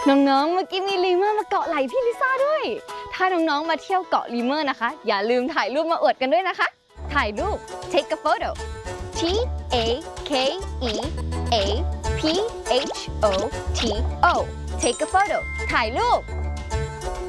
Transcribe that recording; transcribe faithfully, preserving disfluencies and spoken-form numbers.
น้องๆเมื่อกี้มีลีเมอร์มาเกาะไหล่พี่ลิซ่าด้วยถ้าน้องๆมาเที่ยวเกาะลีเมอร์นะคะอย่าลืมถ่ายรูปมาอวดกันด้วยนะคะถ่ายรูป take a photo T A K E A P H O T O take a photo ถ่ายรูป